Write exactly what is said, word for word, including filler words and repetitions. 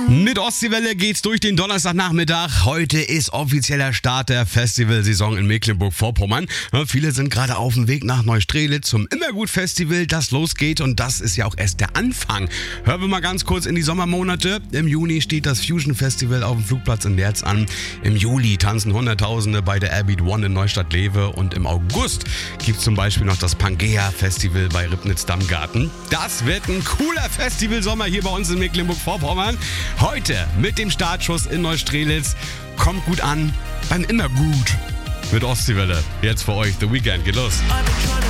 Mit Ostseewelle geht's durch den Donnerstagnachmittag. Heute ist offizieller Start der Festivalsaison in Mecklenburg-Vorpommern. Ja, viele sind gerade auf dem Weg nach Neustrelitz zum Immergut-Festival, das losgeht. Und das ist ja auch erst der Anfang. Hören wir mal ganz kurz in die Sommermonate. Im Juni steht das Fusion-Festival auf dem Flugplatz in Lerz an. Im Juli tanzen Hunderttausende bei der Airbeat One in Neustadt-Lewe. Und im August gibt's zum Beispiel noch das Pangea-Festival bei Ribnitz-Dammgarten. Das wird ein cooler Festivalsommer hier bei uns in Mecklenburg-Vorpommern. Heute mit dem Startschuss in Neustrelitz. Kommt gut an beim Immergut mit Ostseewelle. Jetzt für euch The Weekend. Geht los.